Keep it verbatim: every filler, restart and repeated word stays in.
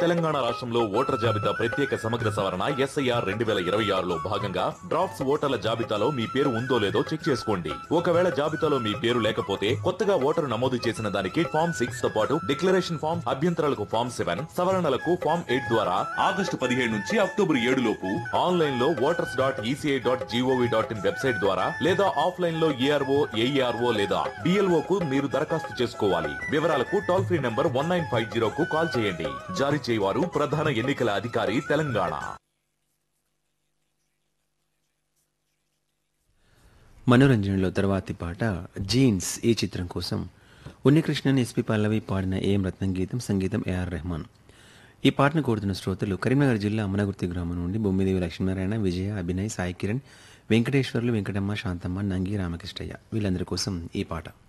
తెలంగాణ రాష్ట్రంలో ఓటర్ జాబితా ప్రత్యేక సమగ్ర సవరణ ఎస్ఐఆర్ రెండు వేల ఇరవై ఆరులో భాగంగా డ్రాఫ్ట్స్ ఓటర్ల జాబితాలో మీ పేరు ఉందో లేదో చెక్ చేసుకోండి. ఒకవేళ జాబితాలో మీ పేరు లేకపోతే కొత్తగా ఓటరు నమోదు చేసిన దానికి ఫామ్ సిక్స్ తో పాటు డిక్లరేషన్ ఫామ్, అభ్యంతరాలకు ఫామ్ సెవెన్, సవరణలకు ఫామ్ ఎయిట్ ద్వారా ఆగస్టు పదిహేడు నుంచి అక్టోబర్ ఏడు లోపు ఆన్లైన్ లో voters dot ECI dot GOV dot in website ద్వారా లేదా ఆఫ్లైన్ లో ఏఆర్ఓ ఏఈఆర్ఓ లేదా డిఎల్ఓ కు మీరు దరఖాస్తు చేసుకోవాలి. వివరాలకు toll free number one nine five zero కు కాల్ చేయండి. జారీ చేయవారు ప్రధాన ఎన్నికల అధికారి తెలంగాణ. మనోరంజనలో తర్వాతి పాట జీన్స్ ఈ చిత్రం కోసం ఉన్నికృష్ణన్, ఎస్పి పల్లవి పాడిన ఏఎం రత్నం గీతం, సంగీతం ఏఆర్ రెహమాన్. ఈ పాటను కోరుతున్న శ్రోతలు కరీంనగర్ జిల్లా అమనగుర్తి గ్రామం నుండి బొమ్మిదేవి లక్ష్మీనారాయణ, విజయ, అభినయ్, సాయి కిరణ్, వెంకటేశ్వర్లు, వెంకటమ్మ, శాంతమ్మ, నంగి, రామకృష్ణయ్య. వీళ్ళందరి కోసం ఈ పాట.